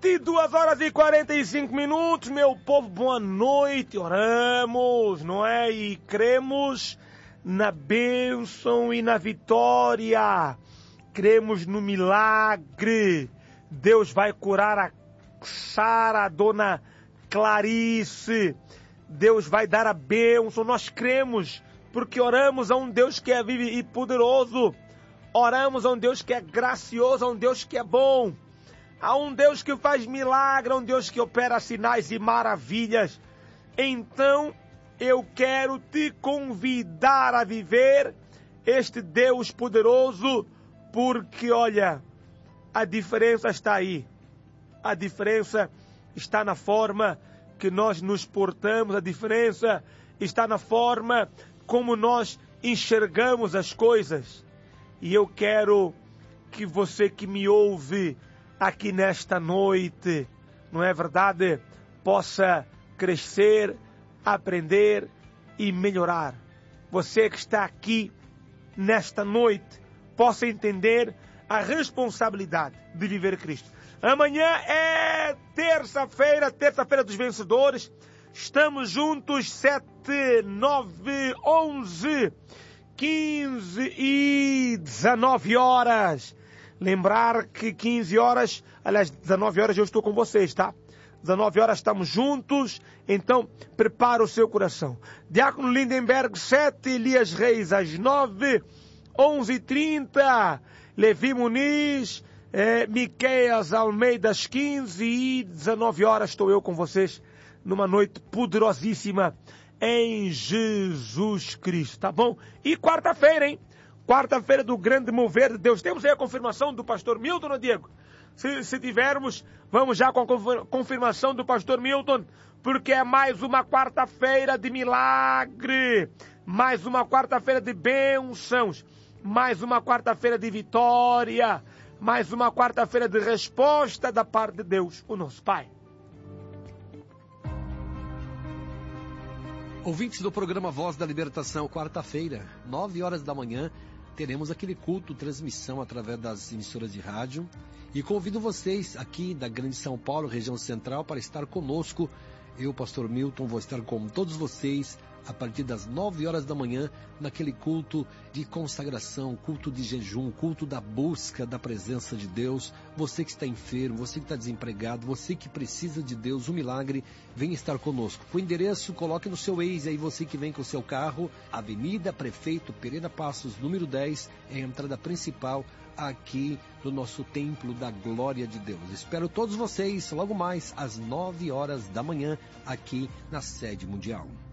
22 horas e 45 minutos, meu povo, boa noite. Oramos, não é? E cremos na bênção e na vitória. Cremos no milagre. Deus vai curar a Sara, a dona Clarice. Deus vai dar a bênção. Nós cremos porque oramos a um Deus que é vivo e poderoso. Oramos a um Deus que é gracioso, a um Deus que é bom. Há um Deus que faz milagre, há um Deus que opera sinais e maravilhas. Então, eu quero te convidar a viver este Deus poderoso, porque, olha, a diferença está aí. A diferença está na forma que nós nos portamos, a diferença está na forma como nós enxergamos as coisas. E eu quero que você que me ouve aqui nesta noite, não é verdade? Possa crescer, aprender e melhorar. Você que está aqui nesta noite, possa entender a responsabilidade de viver Cristo. Amanhã é terça-feira dos vencedores. Estamos juntos 7, 9, 11, 15 e 19 horas. Lembrar que 15 horas, aliás, 19 horas eu estou com vocês, tá? 19 horas estamos juntos, então prepara o seu coração. Diácono Lindenberg, 7, Elias Reis às 9, 11h30, Levi Muniz, Miqueias Almeida às 15 e 19 horas estou eu com vocês numa noite poderosíssima em Jesus Cristo, tá bom? E quarta-feira, hein? Quarta-feira do grande mover de Deus. Temos aí a confirmação do pastor Milton, não, Diego? Se tivermos, vamos já com a confirmação do pastor Milton, porque é mais uma quarta-feira de milagre, mais uma quarta-feira de bênçãos, mais uma quarta-feira de vitória, mais uma quarta-feira de resposta da parte de Deus, o nosso Pai. Ouvintes do programa Voz da Libertação, quarta-feira, 9 horas da manhã, teremos aquele culto, transmissão através das emissoras de rádio. E convido vocês aqui da Grande São Paulo, região central, para estar conosco. Eu, pastor Milton, vou estar com todos vocês a partir das 9 horas da manhã, naquele culto de consagração, culto de jejum, culto da busca da presença de Deus. Você que está enfermo, você que está desempregado, você que precisa de Deus, um milagre, vem estar conosco. O endereço, coloque no seu Waze, aí você que vem com o seu carro, Avenida Prefeito Pereira Passos, número 10, é a entrada principal aqui do nosso Templo da Glória de Deus. Espero todos vocês logo mais às 9 horas da manhã, aqui na sede mundial.